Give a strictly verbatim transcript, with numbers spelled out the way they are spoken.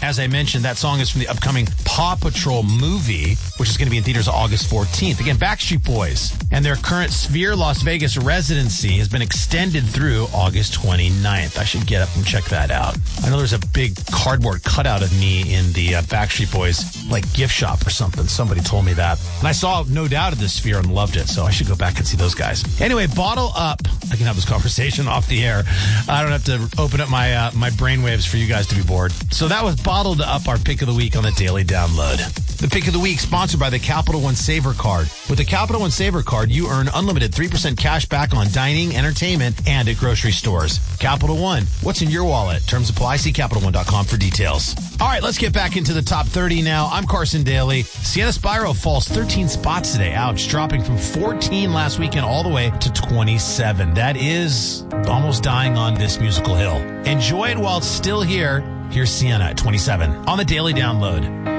as I mentioned, that song is from the upcoming Paw Patrol movie, which is going to be in theaters August fourteenth. Again, Backstreet Boys and their current Sphere Las Vegas residency has been extended through August twenty-ninth. I should get up and check that out. I know there's a big cardboard cutout of me in the uh, Backstreet Boys like gift shop or something. Somebody told me that. And I saw No Doubt at the Sphere and loved it, so I should go back and see those guys. Anyway, Bottle Up. I can have this conversation off the air. I don't have to open up my uh, my brainwaves for you guys to be bored. So that was Bottled Up, our pick of the week on the Daily Download. The pick of the week sponsored by the Capital One Saver Card. With the Capital One Saver Card, you earn unlimited three percent cash back on dining, entertainment, and at grocery stores. Capital One, what's in your wallet? Terms apply. See Capital One dot com for details. All right, let's get back into the top thirty now. I'm Carson Daly. Sienna Spyro falls thirteen spots today. Ouch, dropping from fourteen last weekend all the way to twenty-seven. That is almost dying on this musical hill. Enjoy it while it's still here. Here's Sienna at twenty-seven on the Daily Download.